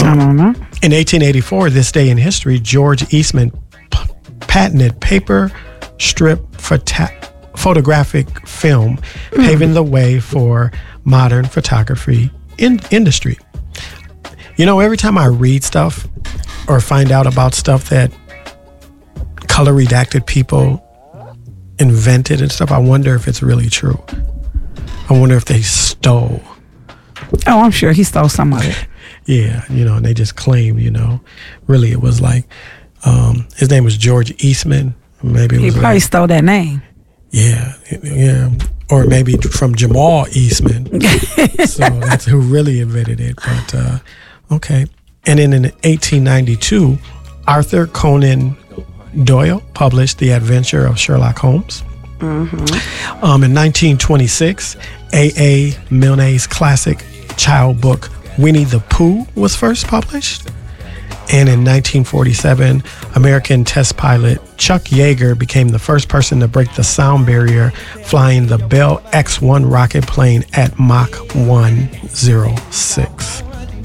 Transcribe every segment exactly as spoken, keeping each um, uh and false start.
I don't know. In eighteen eighty-four, this day in history, George Eastman p- patented paper strip phota- photographic film, mm. paving the way for modern photography in- industry. You know, every time I read stuff or find out about stuff that color redacted people invented and stuff, I wonder if it's really true. I wonder if they stole. Oh, I'm sure he stole some of it. Yeah, you know, and they just claim, you know, really it was like, um, his name was George Eastman. Maybe it he was probably like, stole that name. Yeah, yeah, or maybe from Jamal Eastman. So that's who really invented it. But uh, okay, and then in eighteen ninety-two, Arthur Conan Doyle published The Adventure of Sherlock Holmes. Mm-hmm. Um, in nineteen twenty-six, A A Milne's classic child book Winnie the Pooh was first published. And in nineteen forty-seven, American test pilot Chuck Yeager became the first person to break the sound barrier flying the Bell X one rocket plane at Mach one oh six.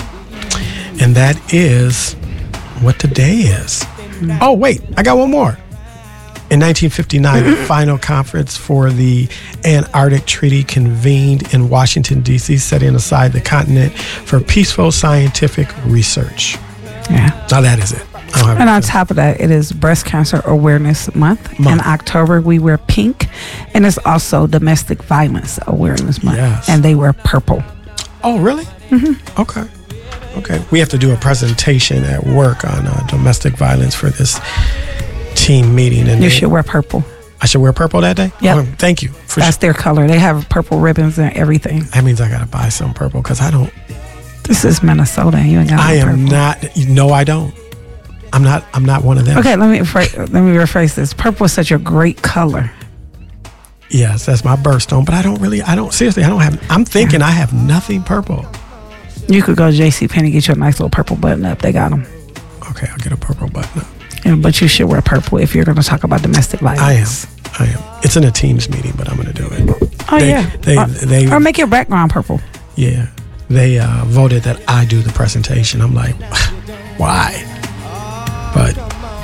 And that is what today is. Oh, wait, I got one more. In nineteen fifty-nine, the final conference for the Antarctic Treaty convened in Washington, D C, setting aside the continent for peaceful scientific research. Yeah. Now that is it. I don't have and on top of that, it is Breast Cancer Awareness Month. Month. In October, we wear pink. And it's also Domestic Violence Awareness Month. Yes. And they wear purple. Oh, really? Mm-hmm. Okay. Okay. We have to do a presentation at work on uh, domestic violence for this team meeting. And you they, should wear purple. I should wear purple that day? Yeah. Oh, thank you. For That's sh- their color. They have purple ribbons and everything. That means I got to buy some purple because I don't. This is Minnesota. And you ain't got I no am purple. not. No, I don't. I'm not. I'm not one of them. Okay, let me rephrase, let me rephrase this. Purple is such a great color. Yes, that's my birthstone, but I don't really. I don't seriously. I don't have. I'm thinking I have nothing purple. You could go to JCPenney, get you a nice little purple button up. They got them. Okay, I'll get a purple button up. Yeah, but you should wear purple if you're going to talk about domestic violence. I am. I am. It's in a Teams meeting, but I'm going to do it. Oh they, yeah. They, or, they, or make your background purple. Yeah. They uh, voted that I do the presentation. I'm like, why? But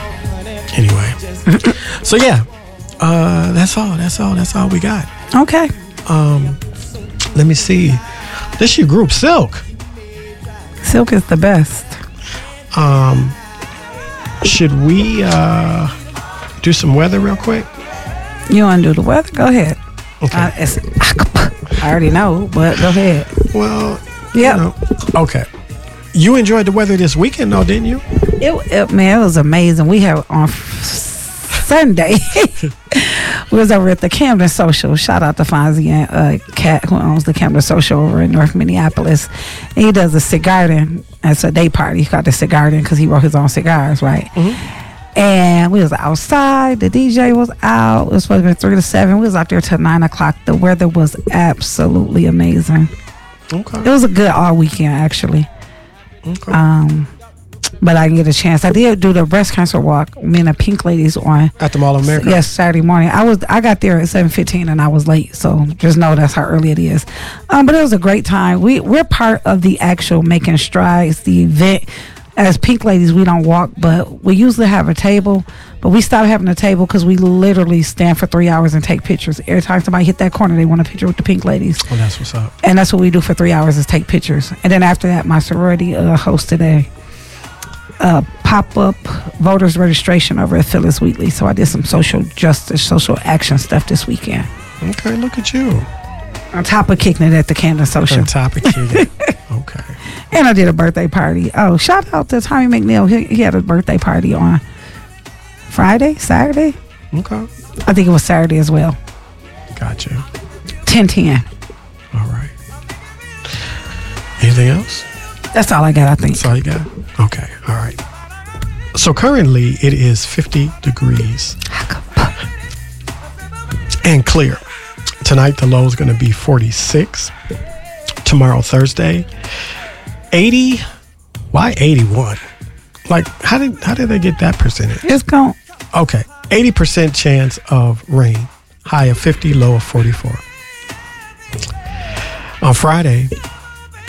anyway. So yeah, uh, that's all. That's all. That's all we got. Okay. Um, let me see. This your group, Silk. Silk is the best. Um, should we uh, do some weather real quick? You want to do the weather? Go ahead. Okay. Uh, it's, I already know, but go ahead. Well, yeah. You know, okay. You enjoyed the weather this weekend, though, didn't you? It, it man, it was amazing. We had on Sunday. We was over at the Camden Social. Shout out to Fonzie and uh, Kat, who owns the Camden Social over in North Minneapolis. And he does a cigar garden. It's a day party. He got the cigar garden because he wrote his own cigars, right? Mm-hmm. And we was outside. The D J was out. It was supposed to be three to seven. We was out there till nine o'clock. The weather was absolutely amazing. Okay. It was a good all weekend, actually. Okay. Um, but I didn't get a chance. I did do the breast cancer walk. Me and the Pink Ladies on at the Mall of America. Yes, Saturday morning. I was I got there at seven fifteen and I was late, so just know that's how early it is. Um, but it was a great time. We we're part of the actual Making Strides, the event. As Pink Ladies, we don't walk, but we usually have a table. But we stopped having a table because we literally stand for three hours and take pictures. Every time somebody hit that corner, they want a picture with the Pink Ladies. Oh, that's what's up. And that's what we do for three hours is take pictures. And then after that, my sorority uh, hosted a uh, pop-up voters registration over at Phyllis Wheatley. So I did some social justice, social action stuff this weekend. Okay, look at you. On top of kicking it at the Camden Social. On top of kicking it. Okay. And I did a birthday party. Oh, shout out to Tommy McNeil. He, he had a birthday party on Friday, Saturday. Okay. I think it was Saturday as well. Gotcha. ten ten. All right. Anything else? That's all I got, I think. That's all you got? Okay. All right. So currently it is fifty degrees and clear. Tonight the low is going to be forty-six. Tomorrow, Thursday, eighty. Why eighty-one? Like, how did how did they get that percentage? It's gone. Okay, eighty percent chance of rain. High of fifty, low of forty-four. On Friday,